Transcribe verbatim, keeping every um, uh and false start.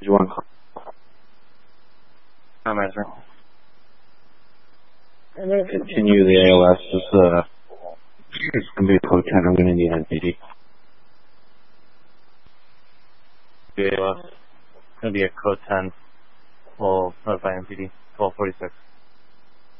you want? I'm answering. Continue the A L S. Is, uh, it's going to be a code ten. I'm going to need N P D. The A L S. It's going to be a code ten. We'll notify N P D. twelve forty-six.